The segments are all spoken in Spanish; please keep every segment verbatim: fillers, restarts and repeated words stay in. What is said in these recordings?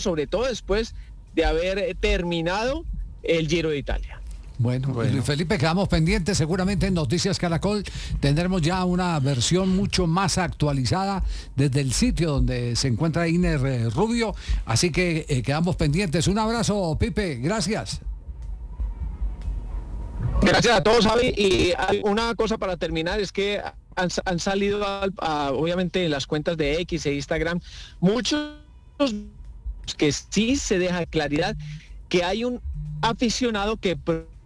sobre todo después de haber terminado el Giro de Italia. Bueno, bueno, Luis Felipe, quedamos pendientes. Seguramente en Noticias Caracol tendremos ya una versión mucho más actualizada desde el sitio donde se encuentra Iner eh, Rubio. Así que eh, quedamos pendientes. Un abrazo, Pipe. Gracias. Gracias a todos, Javi. Y una cosa para terminar es que han, han salido, a, a, obviamente, en las cuentas de X e Instagram, muchos que sí se deja claridad que hay un aficionado que...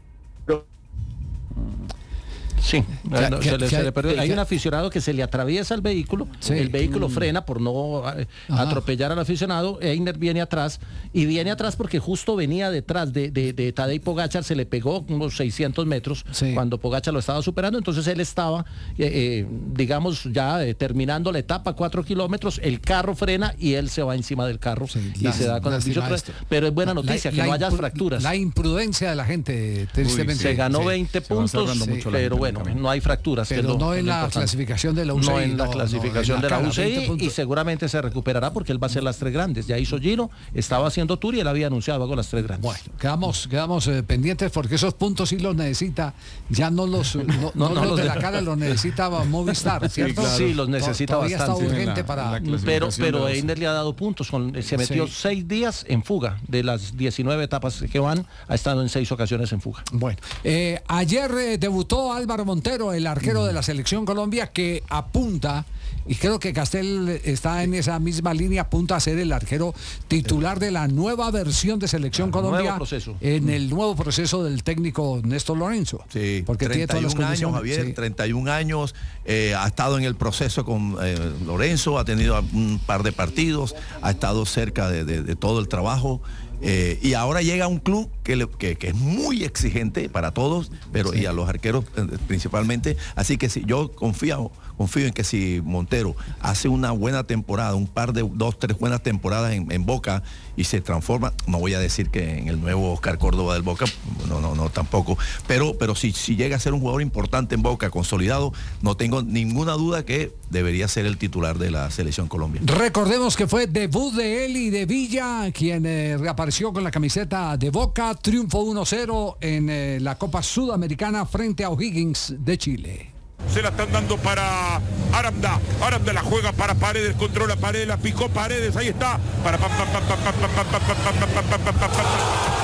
Sí, ya, no, ya, se le, ya, se le perdió. ya, Hay un aficionado que se le atraviesa el vehículo, sí. el vehículo mm. frena por no eh, atropellar al aficionado, Einer viene atrás, y viene atrás porque justo venía detrás de, de, de Tadej Pogačar, se le pegó unos seiscientos metros sí. cuando Pogačar lo estaba superando, entonces él estaba, eh, eh, digamos, ya eh, terminando la etapa, cuatro kilómetros, el carro frena y él se va encima del carro sí, y la, se da con el bicho atrás. Pero es buena noticia, la, que la no haya fracturas. La imprudencia de la gente, tristemente. Uy, se ganó sí. veinte puntos, sí, pero bueno, no hay fracturas. Pero que no lo, en la importante. clasificación de la U C I. No en la no, clasificación no, en la de la U C I y seguramente se recuperará porque él va a hacer las tres grandes. Ya hizo Giro, estaba haciendo Tour y él había anunciado hago las tres grandes. Bueno, quedamos, quedamos eh, pendientes porque esos puntos sí los necesita, ya no los, no, no, no, no los de la cara los necesita Movistar, ¿cierto? Sí, claro. sí los necesita Todavía bastante. Está urgente la, para... Pero, pero Einer le ha dado puntos, con, se metió sí. seis días en fuga, de las diecinueve etapas que van, ha estado en seis ocasiones en fuga. Bueno, eh, ayer eh, debutó Álvaro Montero, el arquero mm. de la Selección Colombia, que apunta, y creo que Castel está en esa misma línea, apunta a ser el arquero titular de la nueva versión de Selección el Colombia en el nuevo proceso del técnico Néstor Lorenzo. Sí, porque treinta y uno tiene todas las condiciones. años, Javier, sí. treinta y un años, eh, ha estado en el proceso con eh, Lorenzo, ha tenido un par de partidos, ha estado cerca de, de, de todo el trabajo. Eh, y ahora llega a un club que, le, que, que es muy exigente para todos, pero sí. y a los arqueros eh, principalmente. Así que si yo confío, confío en que si Montero hace una buena temporada, un par de dos, tres buenas temporadas en, en Boca y se transforma, no voy a decir que en el nuevo Oscar Córdoba del Boca, no, no, no tampoco, pero, pero si, si llega a ser un jugador importante en Boca, consolidado, no tengo ninguna duda que debería ser el titular de la Selección Colombia. Recordemos que fue debut de él y de Villa, quien eh, reapareció con la camiseta de Boca, triunfo uno cero en eh, la Copa Sudamericana frente a O'Higgins de Chile. Se la están dando para Aranda. Aranda la juega para Paredes, controla Paredes, la picó Paredes, ahí está. Para pa pa pa pa pa pa pa pa pa pa pa pa pa.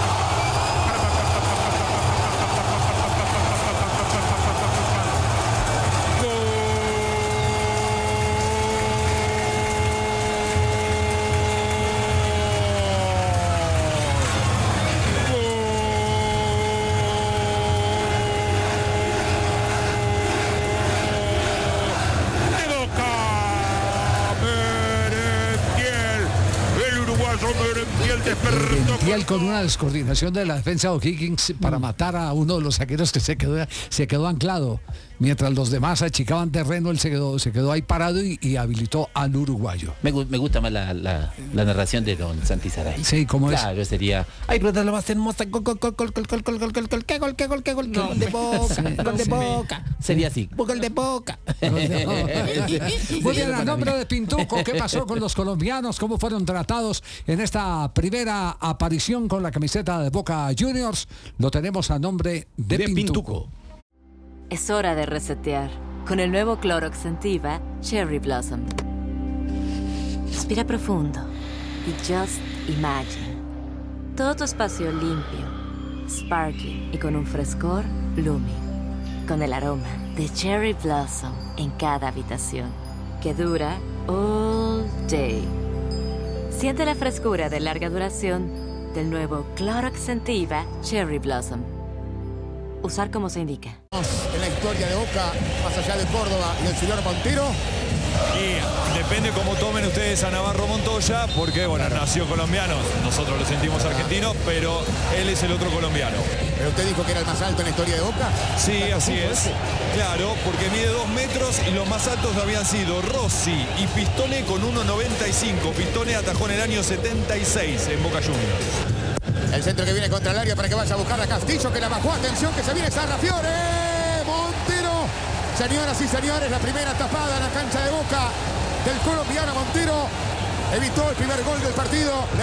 Merentiel con una descoordinación de la defensa de O'Higgins para matar a uno de los saqueros que se quedó, se quedó anclado. Mientras los demás achicaban terreno, él se quedó, se quedó ahí parado y, y habilitó al uruguayo. Me, me gusta más la, la, la narración de don Santi Saray. Sí, ¿cómo es? Claro, sería. Ay, pero lo más hermosa. Gol, gol, gol, gol, gol, gol, gol, gol, gol, gol, qué gol, qué gol, qué gol, qué gol de Boca, gol de Boca. Sería así. Gol de Boca. Muy bien, a nombre de Pintuco, ¿qué pasó con los colombianos? ¿Cómo fueron tratados en esta primera aparición con la camiseta de Boca Juniors? Lo tenemos a nombre de, de Pintuco. Pintuco. Es hora de resetear con el nuevo Clorox Sentiva Cherry Blossom. Respira profundo y just imagine. Todo tu espacio limpio, sparkling y con un frescor blooming. Con el aroma de Cherry Blossom en cada habitación, que dura all day. Siente la frescura de larga duración del nuevo Clorox Sentiva Cherry Blossom. Usar como se indica. En la historia de Boca, más allá de Córdoba y el señor Montero. Y depende cómo tomen ustedes a Navarro Montoya, porque bueno, claro, nació colombiano, nosotros lo sentimos argentino, pero él es el otro colombiano. ¿Pero usted dijo que era el más alto en la historia de Boca? Sí, así es. Claro, porque mide dos metros y los más altos habían sido Rossi y Pistone con uno noventa y cinco. Pistone atajó en el año setenta y seis en Boca Juniors. El centro que viene contra el área para que vaya a buscar a Castillo, que la bajó. Atención, que se viene Sarrafiore. Montero. Señoras y señores, la primera tapada en la cancha de Boca del colombiano Montero. Evitó el primer gol del partido.